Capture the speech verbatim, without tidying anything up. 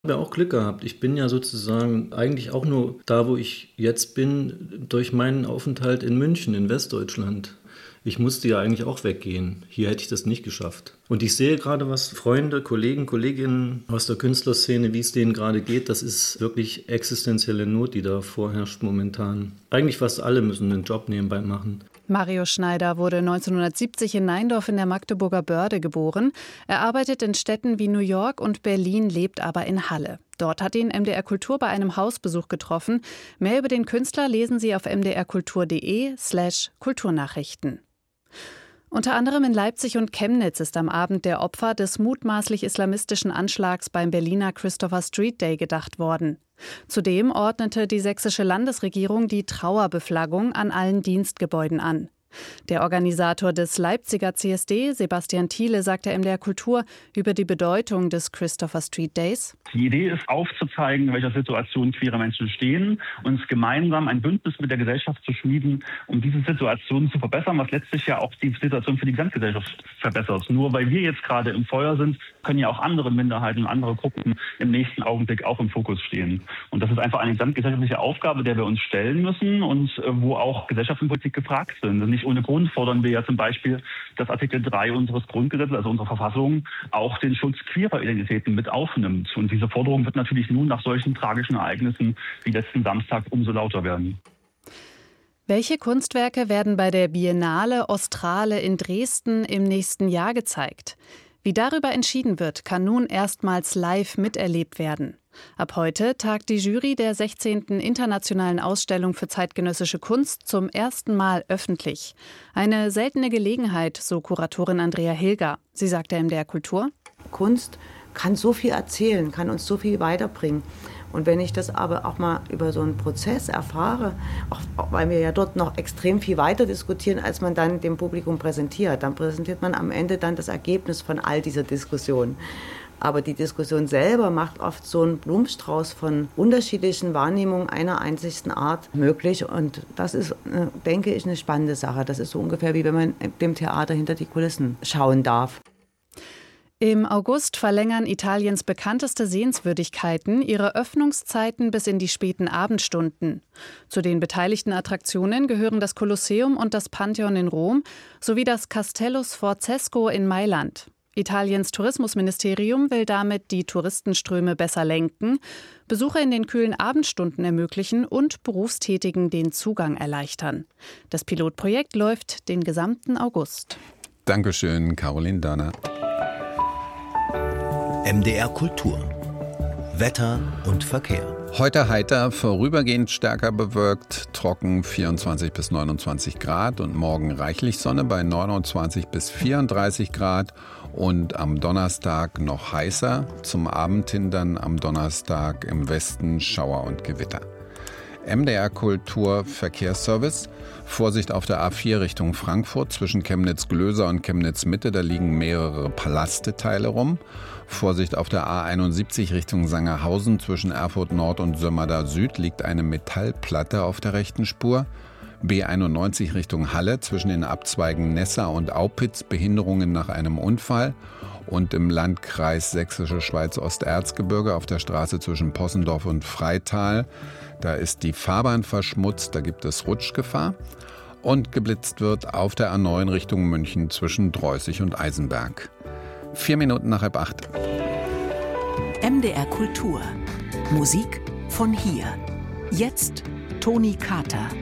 Ich habe ja auch Glück gehabt. Ich bin ja sozusagen eigentlich auch nur da, wo ich jetzt bin, durch meinen Aufenthalt in München, in Westdeutschland. Ich musste ja eigentlich auch weggehen. Hier hätte ich das nicht geschafft. Und ich sehe gerade, was Freunde, Kollegen, Kolleginnen aus der Künstlerszene, wie es denen gerade geht. Das ist wirklich existenzielle Not, die da vorherrscht momentan. Eigentlich fast alle müssen einen Job nebenbei machen. Mario Schneider wurde neunzehnhundertsiebzig in Neindorf in der Magdeburger Börde geboren. Er arbeitet in Städten wie New York und Berlin, lebt aber in Halle. Dort hat ihn M D R Kultur bei einem Hausbesuch getroffen. Mehr über den Künstler lesen Sie auf mdrkultur.de slash Kulturnachrichten. Unter anderem in Leipzig und Chemnitz ist am Abend der Opfer des mutmaßlich islamistischen Anschlags beim Berliner Christopher Street Day gedacht worden. Zudem ordnete die sächsische Landesregierung die Trauerbeflaggung an allen Dienstgebäuden an. Der Organisator des Leipziger C S D, Sebastian Thiele, sagte M D R Kultur über die Bedeutung des Christopher Street Days. Die Idee ist, aufzuzeigen, in welcher Situation queere Menschen stehen, uns gemeinsam ein Bündnis mit der Gesellschaft zu schmieden, um diese Situation zu verbessern, was letztlich ja auch die Situation für die Gesamtgesellschaft verbessert. Nur weil wir jetzt gerade im Feuer sind, können ja auch andere Minderheiten und andere Gruppen im nächsten Augenblick auch im Fokus stehen. Und das ist einfach eine gesamtgesellschaftliche Aufgabe, der wir uns stellen müssen und wo auch Gesellschaft und Politik gefragt sind. Nicht ohne Grund fordern wir ja zum Beispiel, dass Artikel drei unseres Grundgesetzes, also unserer Verfassung, auch den Schutz queerer Identitäten mit aufnimmt. Und diese Forderung wird natürlich nun nach solchen tragischen Ereignissen wie letzten Samstag umso lauter werden. Welche Kunstwerke werden bei der Biennale Ostrale in Dresden im nächsten Jahr gezeigt? Wie darüber entschieden wird, kann nun erstmals live miterlebt werden. Ab heute tagt die Jury der sechzehnten Internationalen Ausstellung für zeitgenössische Kunst zum ersten Mal öffentlich. Eine seltene Gelegenheit, so Kuratorin Andrea Hilger. Sie sagte M D R Kultur: Kunst kann so viel erzählen, kann uns so viel weiterbringen. Und wenn ich das aber auch mal über so einen Prozess erfahre, auch, auch weil wir ja dort noch extrem viel weiter diskutieren, als man dann dem Publikum präsentiert, dann präsentiert man am Ende dann das Ergebnis von all dieser Diskussion. Aber die Diskussion selber macht oft so einen Blumenstrauß von unterschiedlichen Wahrnehmungen einer einzigsten Art möglich. Und das ist, denke ich, eine spannende Sache. Das ist so ungefähr wie wenn man dem Theater hinter die Kulissen schauen darf. Im August verlängern Italiens bekannteste Sehenswürdigkeiten ihre Öffnungszeiten bis in die späten Abendstunden. Zu den beteiligten Attraktionen gehören das Kolosseum und das Pantheon in Rom sowie das Castello Sforzesco in Mailand. Italiens Tourismusministerium will damit die Touristenströme besser lenken, Besucher in den kühlen Abendstunden ermöglichen und Berufstätigen den Zugang erleichtern. Das Pilotprojekt läuft den gesamten August. Dankeschön, Caroline Dahner. M D R Kultur. Wetter und Verkehr. Heute heiter, vorübergehend stärker bewölkt, trocken vierundzwanzig bis neunundzwanzig Grad und morgen reichlich Sonne bei neunundzwanzig bis vierunddreißig Grad und am Donnerstag noch heißer, zum Abend hin dann am Donnerstag im Westen Schauer und Gewitter. M D R Kultur Verkehrsservice. Vorsicht auf der A vier Richtung Frankfurt zwischen Chemnitz-Glöser und Chemnitz-Mitte, da liegen mehrere Palasteteile rum. Vorsicht auf der A einundsiebzig Richtung Sangerhausen zwischen Erfurt Nord und Sömmerda Süd liegt eine Metallplatte auf der rechten Spur. B einundneunzig Richtung Halle zwischen den Abzweigen Nessa und Aupitz Behinderungen nach einem Unfall. Und im Landkreis Sächsische Schweiz-Osterzgebirge auf der Straße zwischen Possendorf und Freital, da ist die Fahrbahn verschmutzt, da gibt es Rutschgefahr. Und geblitzt wird auf der A neun Richtung München zwischen Dreußig und Eisenberg. Vier Minuten nach halb acht. M D R Kultur. Musik von hier. Jetzt Toni Carter.